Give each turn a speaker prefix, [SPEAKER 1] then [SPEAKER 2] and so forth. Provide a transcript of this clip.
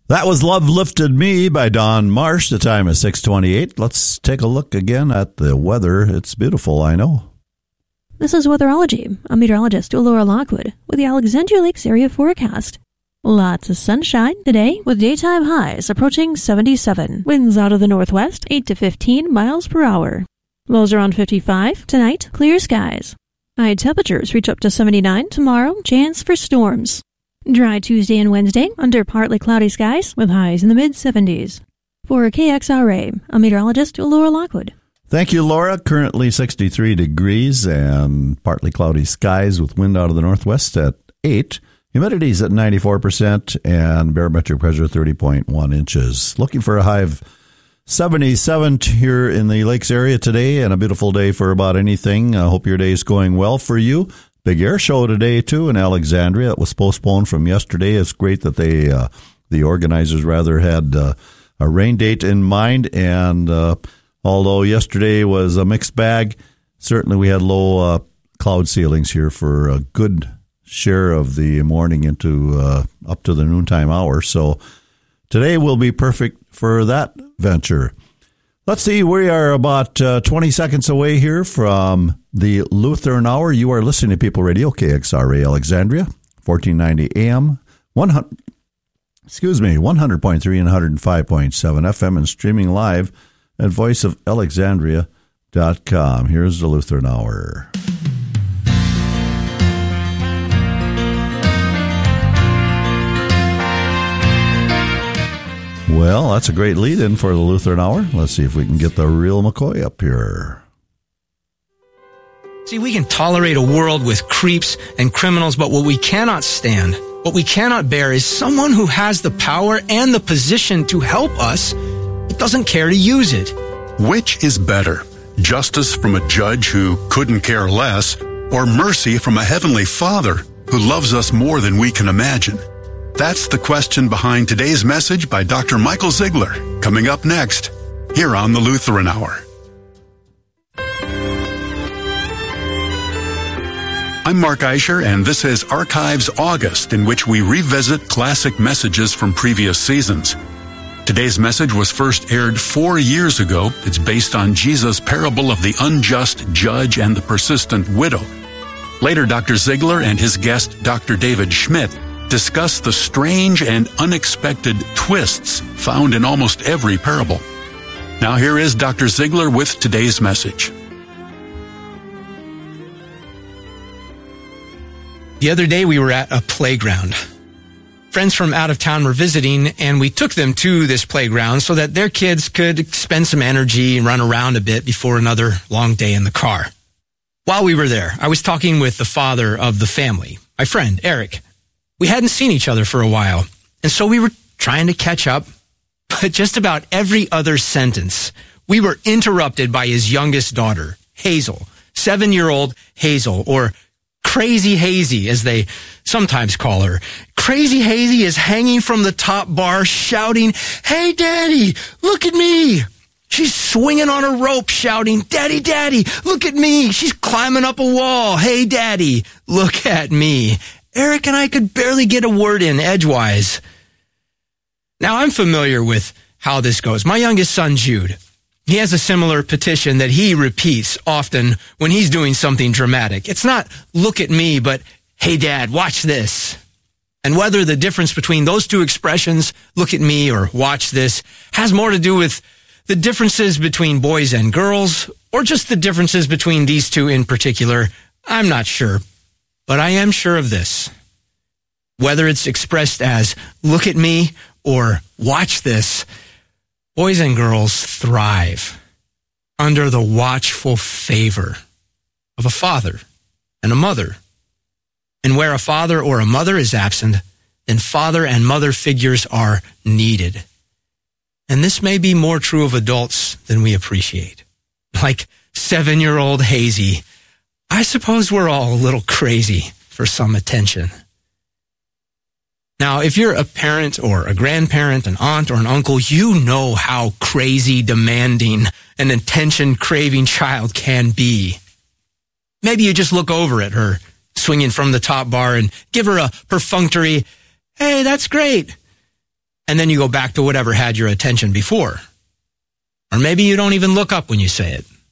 [SPEAKER 1] That was Love Lifted Me by Don Marsh. The time is 6:28. Let's take a look again at the weather. It's beautiful, I know.
[SPEAKER 2] This is Weatherology. I'm meteorologist Laura Lockwood with the Alexandria Lakes area forecast. Lots of sunshine today with daytime highs approaching 77. Winds out of the northwest 8 to 15 miles per hour. Lows around 55. Tonight, clear skies. High temperatures reach up to 79 tomorrow. Chance for storms. Dry Tuesday and Wednesday under partly cloudy skies with highs in the mid-70s. For KXRA, I'm meteorologist Laura Lockwood.
[SPEAKER 1] Thank you, Laura. Currently 63 degrees and partly cloudy skies with wind out of the northwest at 8. Humidity is at 94% and barometric pressure 30.1 inches. Looking for a high of 77 here in the Lakes area today and a beautiful day for about anything. I hope your day is going well for you. Big air show today, too, in Alexandria. It was postponed from yesterday. It's great that the organizers rather had a rain date in mind. And although yesterday was a mixed bag, certainly we had low cloud ceilings here for a good share of the morning into up to the noontime hour. So today will be perfect for that venture. Let's see, we are about 20 seconds away here from the Lutheran Hour. You are listening to People Radio, KXRA Alexandria, 1490 AM, 100.3 and 105.7 FM, and streaming live at voiceofalexandria.com. Here's the Lutheran Hour. Well, that's a great lead-in for the Lutheran Hour. Let's see if we can get the real McCoy up here.
[SPEAKER 3] See, we can tolerate a world with creeps and criminals, but what we cannot stand, what we cannot bear is someone who has the power and the position to help us, but doesn't care to use it.
[SPEAKER 4] Which is better, justice from a judge who couldn't care less, or mercy from a heavenly Father who loves us more than we can imagine? That's the question behind today's message by Dr. Michael Ziegler, coming up next, here on the Lutheran Hour. I'm Mark Eicher, and this is Archives August, in which we revisit classic messages from previous seasons. Today's message was first aired 4 years ago. It's based on Jesus' parable of the unjust judge and the persistent widow. Later, Dr. Ziegler and his guest, Dr. David Schmidt, discuss the strange and unexpected twists found in almost every parable. Now here is Dr. Ziegler with today's message.
[SPEAKER 3] The other day we were at a playground. Friends from out of town were visiting, and we took them to this playground so that their kids could spend some energy and run around a bit before another long day in the car. While we were there, I was talking with the father of the family, my friend, Eric. We hadn't seen each other for a while, and so we were trying to catch up. But just about every other sentence, we were interrupted by his youngest daughter, Hazel, 7-year-old Hazel, or Crazy Hazy, as they sometimes call her. Crazy Hazy is hanging from the top bar, shouting, "Hey, Daddy, look at me!" She's swinging on a rope, shouting, "Daddy, Daddy, look at me!" She's climbing up a wall. "Hey, Daddy, look at me!" Eric and I could barely get a word in edgewise. Now, I'm familiar with how this goes. My youngest son, Jude, he has a similar petition that he repeats often when he's doing something dramatic. It's not, "Look at me," but, "Hey, Dad, watch this." And whether the difference between those two expressions, "look at me" or "watch this," has more to do with the differences between boys and girls, or just the differences between these two in particular, I'm not sure. But I am sure of this. Whether it's expressed as "look at me" or "watch this," boys and girls thrive under the watchful favor of a father and a mother. And where a father or a mother is absent, then father and mother figures are needed. And this may be more true of adults than we appreciate. Like 7-year-old Hazy, I suppose we're all a little crazy for some attention. Now, if you're a parent or a grandparent, an aunt or an uncle, you know how crazy, demanding, an attention-craving child can be. Maybe you just look over at her, swinging from the top bar, and give her a perfunctory, "Hey, that's great." and then you go back to whatever had your attention before. Or maybe you don't even look up when you say it.